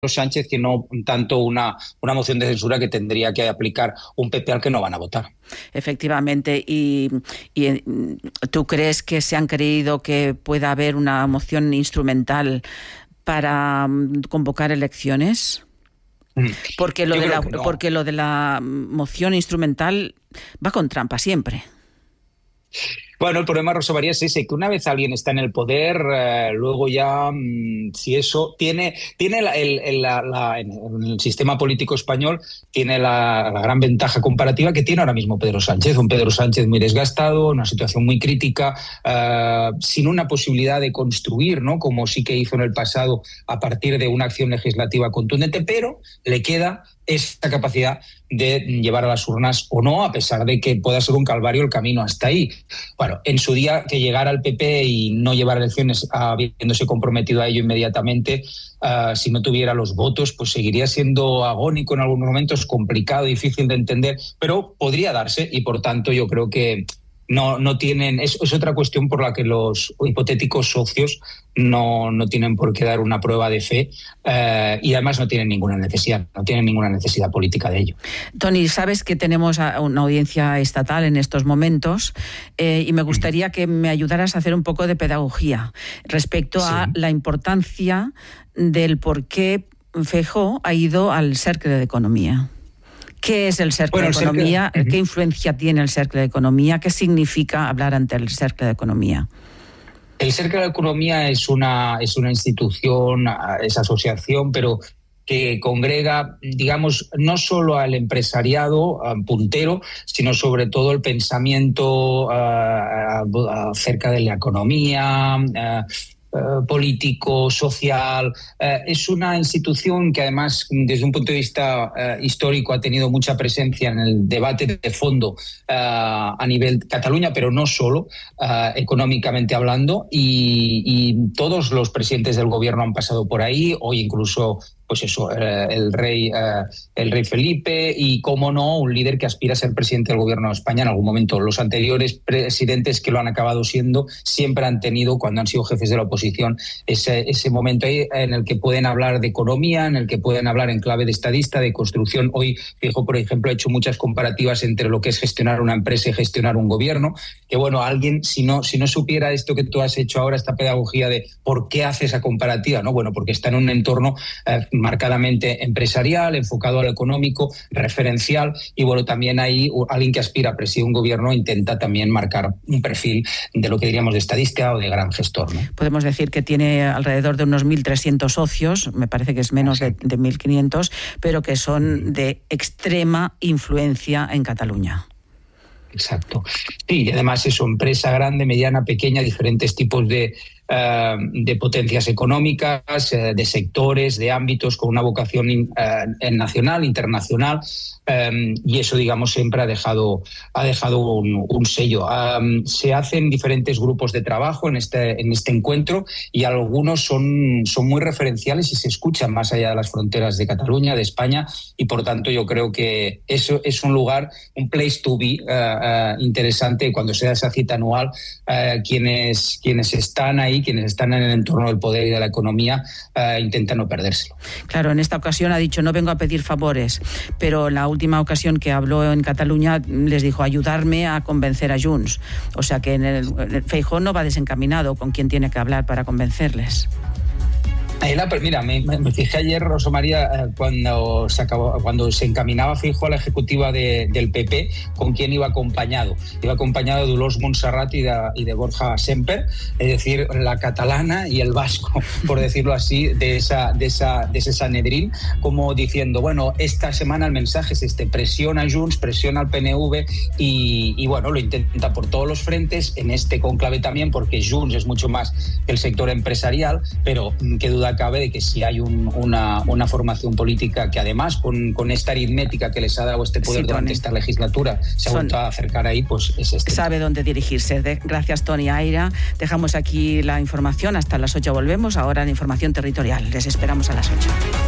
Sánchez que no tanto una moción de censura que tendría que aplicar un PP al que no van a votar. Efectivamente. ¿Y tú crees que se han creído que pueda haber una moción instrumental para convocar elecciones? Porque lo de la moción instrumental va con trampa siempre. Bueno, el problema, Rosa María, es ese, que una vez alguien está en el poder, luego ya, si eso tiene en el sistema político español, tiene la gran ventaja comparativa que tiene ahora mismo Pedro Sánchez. Un Pedro Sánchez muy desgastado, una situación muy crítica, sin una posibilidad de construir, ¿no?, como sí que hizo en el pasado a partir de una acción legislativa contundente, pero le queda esa capacidad de llevar a las urnas o no, a pesar de que pueda ser un calvario el camino hasta ahí. Bueno, en su día, que llegara al PP y no llevar elecciones habiéndose comprometido a ello inmediatamente, si no tuviera los votos, pues seguiría siendo agónico en algunos momentos, complicado, difícil de entender, pero podría darse, y por tanto yo creo que no tienen, es otra cuestión por la que los hipotéticos socios no tienen por qué dar una prueba de fe, y además no tienen ninguna necesidad política de ello. Toni, sabes que tenemos una audiencia estatal en estos momentos, y me gustaría que me ayudaras a hacer un poco de pedagogía respecto a la importancia del por qué Feijóo ha ido al Cercle de Economía. ¿Qué es el Cercle de Economía? ¿Qué influencia tiene el Cercle de Economía? ¿Qué significa hablar ante el Cercle de Economía? El Cercle de Economía es una institución, es asociación, pero que congrega, digamos, no solo al empresariado puntero, sino sobre todo el pensamiento acerca de la economía, político, social. Es una institución que además, desde un punto de vista histórico, ha tenido mucha presencia en el debate de fondo a nivel Cataluña, pero no solo, económicamente hablando, y todos los presidentes del gobierno han pasado por ahí, hoy incluso pues eso, el rey Felipe, y cómo no, un líder que aspira a ser presidente del gobierno de España en algún momento. Los anteriores presidentes que lo han acabado siendo siempre han tenido, cuando han sido jefes de la oposición, ese momento ahí en el que pueden hablar de economía, en el que pueden hablar en clave de estadista, de construcción. Hoy Feijóo, por ejemplo, ha hecho muchas comparativas entre lo que es gestionar una empresa y gestionar un gobierno, que bueno, alguien, si no supiera esto que tú has hecho ahora, esta pedagogía de por qué hace esa comparativa, ¿no? Bueno, porque está en un entorno marcadamente empresarial, enfocado a lo económico, referencial, y bueno, también hay alguien que aspira a presidir un gobierno, intenta también marcar un perfil de lo que diríamos de estadista o de gran gestor, ¿no? Podemos decir que tiene alrededor de unos 1.300 socios, me parece que es menos de 1.500, pero que son de extrema influencia en Cataluña. Exacto. Sí, y además es una empresa grande, mediana, pequeña, diferentes tipos de potencias económicas, de sectores, de ámbitos, con una vocación nacional, internacional, y eso, digamos, siempre ha dejado un sello. Se hacen diferentes grupos de trabajo en este encuentro, y algunos son muy referenciales y se escuchan más allá de las fronteras de Cataluña, de España, y por tanto yo creo que eso es un lugar, un place to be interesante cuando se da esa cita anual. Quienes están ahí, quienes están en el entorno del poder y de la economía, intentan no perdérselo. Claro, en esta ocasión ha dicho: no vengo a pedir favores, pero la última ocasión que habló en Cataluña les dijo: ayudarme a convencer a Junts. O sea que el Feijóo no va desencaminado con quien tiene que hablar para convencerles. Mira, me fijé ayer, Rosa María, cuando se encaminaba Feijóo a la ejecutiva del PP, con quién iba acompañado. Iba acompañado de Dolors Montserrat y de Borja Semper, es decir, la catalana y el vasco, por decirlo así, de ese Sanedrín, como diciendo, bueno, esta semana el mensaje es presiona a Junts, presiona al PNV, y bueno, lo intenta por todos los frentes, en este cónclave también, porque Junts es mucho más que el sector empresarial, pero qué duda cabe de que si hay una formación política que además con esta aritmética que les ha dado este poder durante esta legislatura se ha vuelto a acercar ahí, pues es este. Sabe dónde dirigirse. Gracias, Toni Aira. Dejamos aquí la información, hasta las 8 volvemos. Ahora la información territorial. Les esperamos a las 8.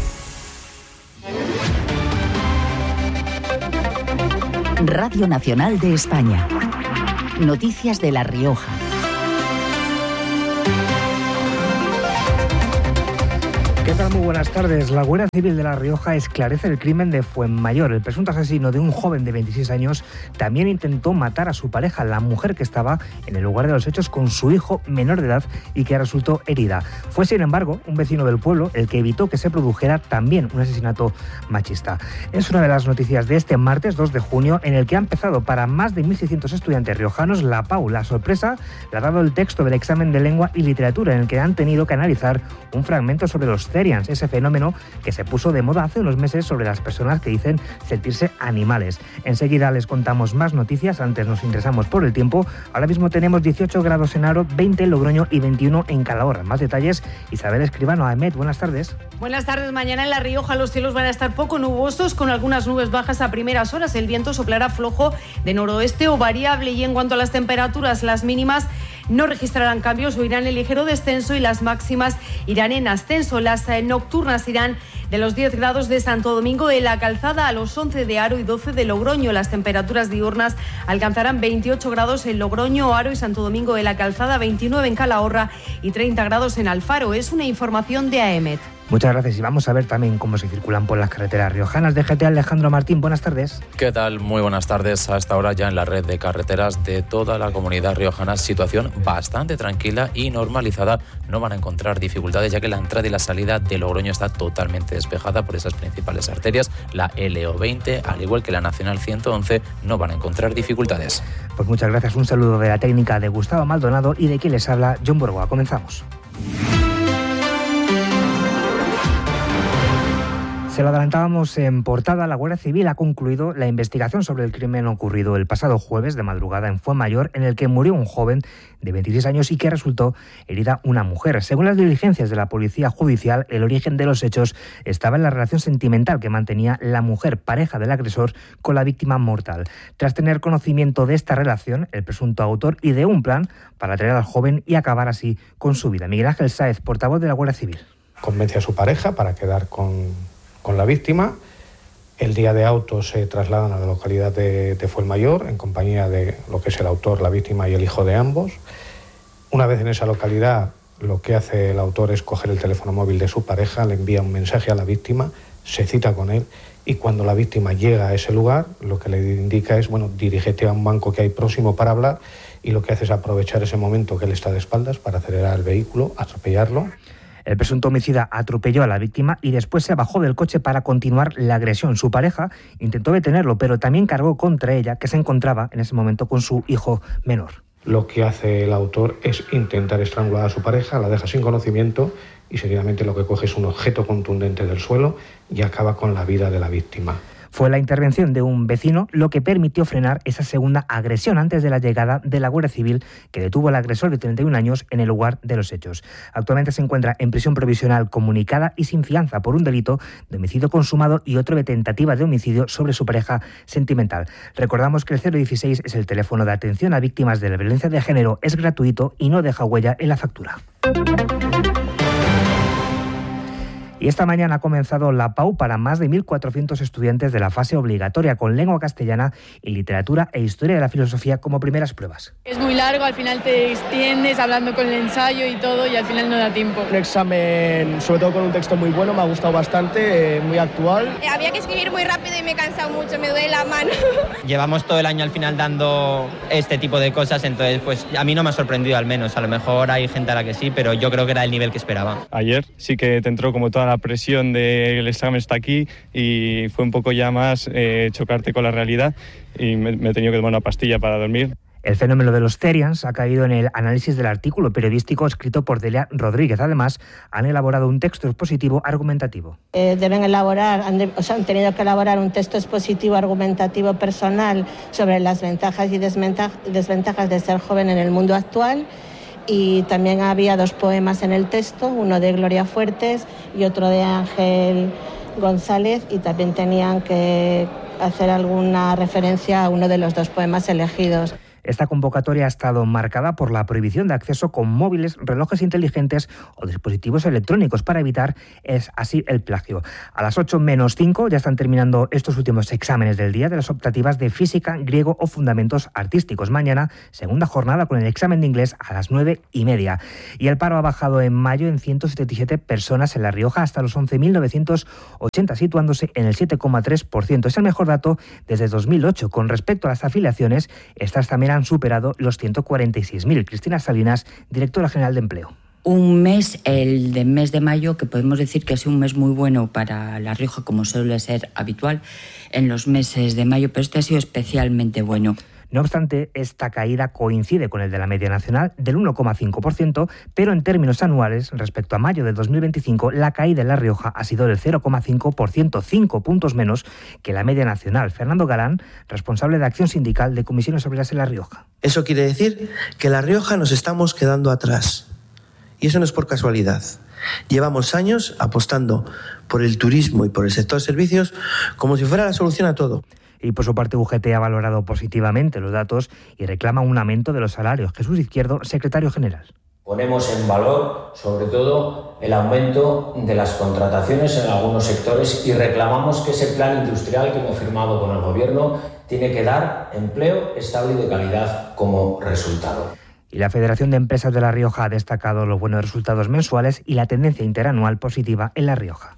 Radio Nacional de España. Noticias de La Rioja. ¿Qué tal? tal? Muy buenas tardes. La Guardia Civil de La Rioja esclarece el crimen de Fuenmayor. El presunto asesino de un joven de 26 años también intentó matar a su pareja, la mujer que estaba en el lugar de los hechos con su hijo menor de edad y que resultó herida. Fue, sin embargo, un vecino del pueblo el que evitó que se produjera también un asesinato machista. Es una de las noticias de este martes 2 de junio, en el que ha empezado para más de 1.600 estudiantes riojanos la PAU. La sorpresa le ha dado el texto del examen de lengua y literatura, en el que han tenido que analizar un fragmento sobre los Therians, ese fenómeno que se puso de moda hace unos meses sobre las personas que dicen sentirse animales. Enseguida les contamos más noticias, antes nos interesamos por el tiempo. Ahora mismo tenemos 18 grados en Haro, 20 en Logroño y 21 en Calahorra. Más detalles, Isabel Escribano. Ahmed, buenas tardes. Buenas tardes. Mañana en La Rioja los cielos van a estar poco nubosos, con algunas nubes bajas a primeras horas. El viento soplará flojo de noroeste o variable, y en cuanto a las temperaturas, las mínimas no registrarán cambios o irán en ligero descenso y las máximas irán en ascenso. Las nocturnas irán de los 10 grados de Santo Domingo de la Calzada a los 11 de Haro y 12 de Logroño. Las temperaturas diurnas alcanzarán 28 grados en Logroño, Haro y Santo Domingo de la Calzada, 29 en Calahorra y 30 grados en Alfaro. Es una información de AEMET. Muchas gracias, y vamos a ver también cómo se circulan por las carreteras riojanas. DGT Alejandro Martín, buenas tardes. ¿Qué tal? Muy buenas tardes. Hasta ahora ya en la red de carreteras de toda la comunidad riojana, situación bastante tranquila y normalizada. No van a encontrar dificultades, ya que la entrada y la salida de Logroño está totalmente despejada por esas principales arterias. La LO20, al igual que la Nacional 111, no van a encontrar dificultades. Pues muchas gracias. Un saludo de la técnica de Gustavo Maldonado y de quien les habla, John Borgoa. Comenzamos. Se lo adelantábamos en portada. La Guardia Civil ha concluido la investigación sobre el crimen ocurrido el pasado jueves de madrugada en Fuenmayor, en el que murió un joven de 26 años y que resultó herida una mujer. Según las diligencias de la Policía Judicial, el origen de los hechos estaba en la relación sentimental que mantenía la mujer, pareja del agresor, con la víctima mortal. Tras tener conocimiento de esta relación, el presunto autor ideó un plan para atraer al joven y acabar así con su vida. Miguel Ángel Sáez, portavoz de la Guardia Civil. Convence a su pareja para quedar con la víctima. El día de auto se trasladan a la localidad de Fuenmayor en compañía de lo que es el autor, la víctima y el hijo de ambos. Una vez en esa localidad, lo que hace el autor es coger el teléfono móvil de su pareja, le envía un mensaje a la víctima, se cita con él, y cuando la víctima llega a ese lugar, lo que le indica es, dirígete a un banco que hay próximo para hablar, y lo que hace es aprovechar ese momento que él está de espaldas para acelerar el vehículo, atropellarlo. El presunto homicida atropelló a la víctima y después se bajó del coche para continuar la agresión. Su pareja intentó detenerlo, pero también cargó contra ella, que se encontraba en ese momento con su hijo menor. Lo que hace el autor es intentar estrangular a su pareja, la deja sin conocimiento y seguidamente lo que coge es un objeto contundente del suelo y acaba con la vida de la víctima. Fue la intervención de un vecino lo que permitió frenar esa segunda agresión antes de la llegada de la Guardia Civil, que detuvo al agresor de 31 años en el lugar de los hechos. Actualmente se encuentra en prisión provisional comunicada y sin fianza por un delito de homicidio consumado y otro de tentativa de homicidio sobre su pareja sentimental. Recordamos que el 016 es el teléfono de atención a víctimas de la violencia de género, es gratuito y no deja huella en la factura. Y esta mañana ha comenzado la PAU para más de 1.400 estudiantes de la fase obligatoria, con lengua castellana y literatura e historia de la filosofía como primeras pruebas. Es muy largo, al final te extiendes hablando con el ensayo y todo, y al final no da tiempo. Un examen, sobre todo con un texto muy bueno, me ha gustado bastante, muy actual. Había que escribir muy rápido y me he cansado mucho, me duele la mano. Llevamos todo el año al final dando este tipo de cosas, entonces pues a mí no me ha sorprendido, al menos. A lo mejor hay gente a la que sí, pero yo creo que era el nivel que esperaba. Ayer sí que te entró como toda la presión de el examen está aquí y fue un poco ya más chocarte con la realidad y me he tenido que tomar una pastilla para dormir. El fenómeno de los Therians ha caído en el análisis del artículo periodístico escrito por Delia Rodríguez. Además, han elaborado un texto expositivo argumentativo. Han tenido que elaborar un texto expositivo argumentativo personal sobre las ventajas y desventajas de ser joven en el mundo actual. Y también había 2 poemas en el texto, uno de Gloria Fuertes y otro de Ángel González, y también tenían que hacer alguna referencia a uno de los 2 poemas elegidos. Esta convocatoria ha estado marcada por la prohibición de acceso con móviles, relojes inteligentes o dispositivos electrónicos para evitar así el plagio. A las 8:05 ya están terminando estos últimos exámenes del día de las optativas de física, griego o fundamentos artísticos. Mañana, segunda jornada con el examen de inglés a las 9:30. Y el paro ha bajado en mayo en 177 personas en La Rioja hasta los 11.980, situándose en el 7,3%. Es el mejor dato desde 2008. Con respecto a las afiliaciones, estas también han superado los 146.000. Cristina Salinas, directora general de Empleo. Un mes, el de mes de mayo, que podemos decir que es un mes muy bueno para La Rioja, como suele ser habitual en los meses de mayo, pero este ha sido especialmente bueno. No obstante, esta caída coincide con el de la media nacional del 1,5%, pero en términos anuales, respecto a mayo de 2025, la caída en La Rioja ha sido del 0,5%, 5 puntos menos que la media nacional. Fernando Galán, responsable de Acción Sindical de Comisiones Obreras en La Rioja. Eso quiere decir que en La Rioja nos estamos quedando atrás. Y eso no es por casualidad. Llevamos años apostando por el turismo y por el sector servicios como si fuera la solución a todo. Y por su parte UGT ha valorado positivamente los datos y reclama un aumento de los salarios. Jesús Izquierdo, secretario general. Ponemos en valor, sobre todo, el aumento de las contrataciones en algunos sectores y reclamamos que ese plan industrial que hemos firmado con el Gobierno tiene que dar empleo estable y de calidad como resultado. Y la Federación de Empresas de La Rioja ha destacado los buenos resultados mensuales y la tendencia interanual positiva en La Rioja.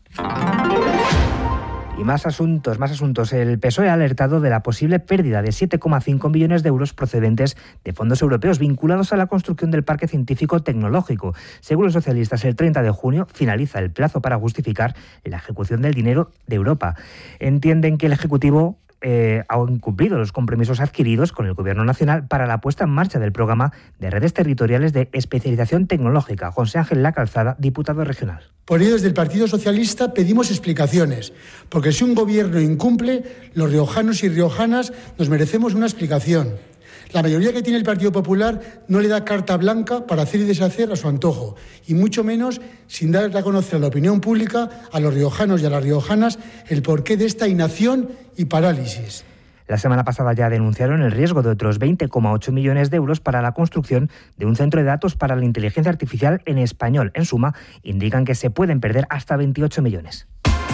Y más asuntos. El PSOE ha alertado de la posible pérdida de 7,5 millones de euros procedentes de fondos europeos vinculados a la construcción del Parque Científico Tecnológico. Según los socialistas, el 30 de junio finaliza el plazo para justificar la ejecución del dinero de Europa. Entienden que el Ejecutivo ha incumplido los compromisos adquiridos con el Gobierno Nacional para la puesta en marcha del programa de redes territoriales de especialización tecnológica. José Ángel Lacalzada, diputado regional. Por ello, desde el Partido Socialista pedimos explicaciones, porque si un gobierno incumple, los riojanos y riojanas nos merecemos una explicación. La mayoría que tiene el Partido Popular no le da carta blanca para hacer y deshacer a su antojo, y mucho menos sin dar a conocer a la opinión pública, a los riojanos y a las riojanas, el porqué de esta inacción y parálisis. La semana pasada ya denunciaron el riesgo de otros 20,8 millones de euros para la construcción de un centro de datos para la inteligencia artificial en español. En suma, indican que se pueden perder hasta 28 millones.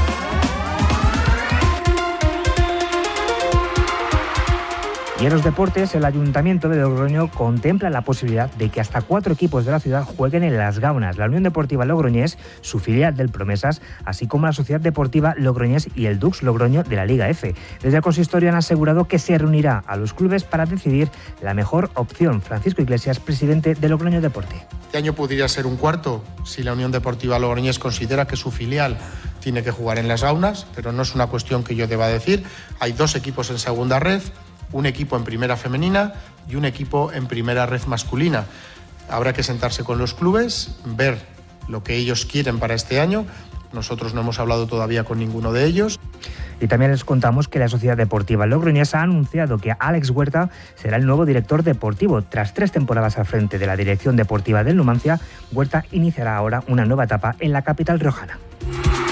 Y en los deportes, el Ayuntamiento de Logroño contempla la posibilidad de que hasta 4 equipos de la ciudad jueguen en Las Gaunas. La Unión Deportiva Logroñés, su filial del Promesas, así como la Sociedad Deportiva Logroñés y el Dux Logroño de la Liga F. Desde el consistorio han asegurado que se reunirá a los clubes para decidir la mejor opción. Francisco Iglesias, presidente de Logroño Deporte. Este año podría ser un cuarto si la Unión Deportiva Logroñés considera que su filial tiene que jugar en Las Gaunas, pero no es una cuestión que yo deba decir. Hay 2 equipos en segunda red, un equipo en primera femenina y un equipo en primera red masculina. Habrá que sentarse con los clubes, ver lo que ellos quieren para este año. Nosotros no hemos hablado todavía con ninguno de ellos. Y también les contamos que la Sociedad Deportiva Logroñesa ha anunciado que Alex Huerta será el nuevo director deportivo. Tras 3 temporadas al frente de la dirección deportiva del Numancia, Huerta iniciará ahora una nueva etapa en la capital riojana.